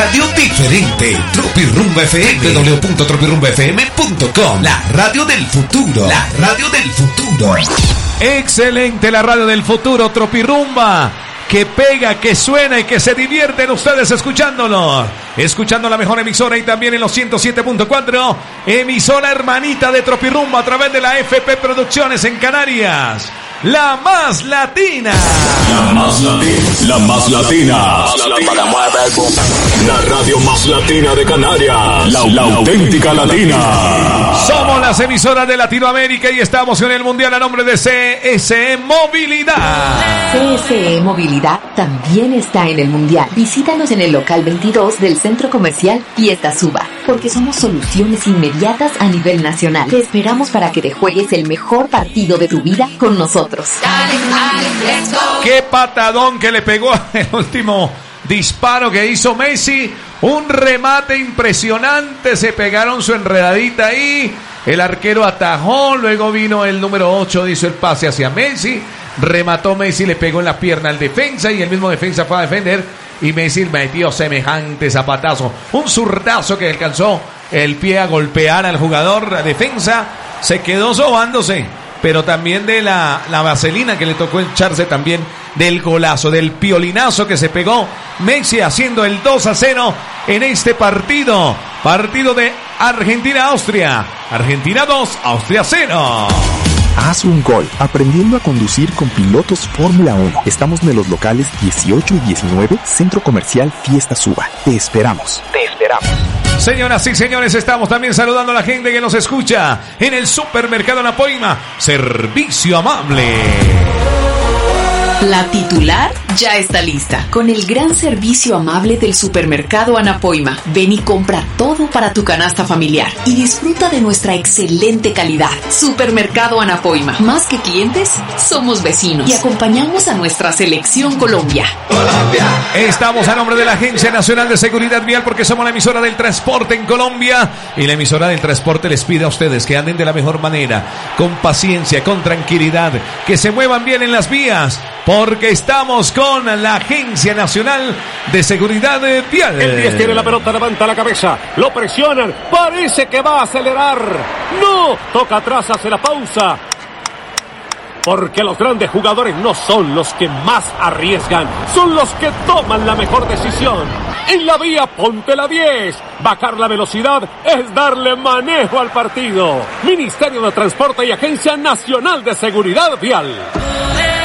radio diferente. Tropirumba FM, www.tropirumbafm.com. La radio del futuro. La radio del futuro. Excelente la radio del futuro, Tropirumba. Que pega, que suena y que se divierten ustedes escuchándolo. Escuchando la mejor emisora y también en los 107.4. Emisora hermanita de Tropirumba a través de la FP Producciones en Canarias. La más latina. La más latina. La más latina. La radio más latina de Canarias. La auténtica latina. Somos las emisoras de Latinoamérica y estamos en el Mundial a nombre de CSE Movilidad. CSE Movilidad también está en el Mundial. Visítanos en el local 22 del Centro Comercial Fiesta Suba, porque somos soluciones inmediatas a nivel nacional. Te esperamos para que te juegues el mejor partido de tu vida con nosotros. Dale, let's go. Qué patadón que le pegó el último disparo que hizo Messi. Un remate impresionante. Se pegaron su enredadita ahí. El arquero atajó. Luego vino el número 8. Hizo el pase hacia Messi. Remató Messi. Le pegó en la pierna al defensa. Y el mismo defensa fue a defender. Y Messi metió semejante zapatazo. Un zurdazo que alcanzó el pie a golpear al jugador. La defensa se quedó sobándose. Pero también de la vaselina que le tocó echarse también del golazo, del piolinazo que se pegó Messi haciendo el 2-0 en este partido. Partido de Argentina-Austria. Argentina 2, Austria 0. Haz un gol aprendiendo a conducir con pilotos Fórmula 1. Estamos en los locales 18 y 19, Centro Comercial Fiesta Suba. Te esperamos. Te esperamos. Señoras y señores, estamos también saludando a la gente que nos escucha en el Supermercado Anapoima. Servicio amable. La titular ya está lista, con el gran servicio amable del Supermercado Anapoima. Ven y compra todo para tu canasta familiar y disfruta de nuestra excelente calidad. Supermercado Anapoima, más que clientes, somos vecinos y acompañamos a nuestra selección Colombia. Estamos a nombre de la Agencia Nacional de Seguridad Vial porque somos la emisora del transporte en Colombia y la emisora del transporte les pide a ustedes que anden de la mejor manera, con paciencia, con tranquilidad, que se muevan bien en las vías. Porque estamos con la Agencia Nacional de Seguridad Vial. El 10 tiene la pelota, levanta la cabeza, lo presionan, parece que va a acelerar. ¡No! Toca atrás, hace la pausa. Porque los grandes jugadores no son los que más arriesgan, son los que toman la mejor decisión. En la vía, ponte la 10. Bajar la velocidad es darle manejo al partido. Ministerio de Transporte y Agencia Nacional de Seguridad Vial.